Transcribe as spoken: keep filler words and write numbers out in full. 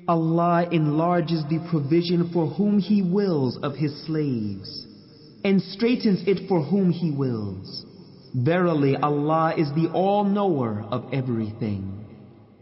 Allah enlarges the provision for whom He wills of His slaves, and straightens it for whom He wills. Verily, Allah is the all-knower of everything.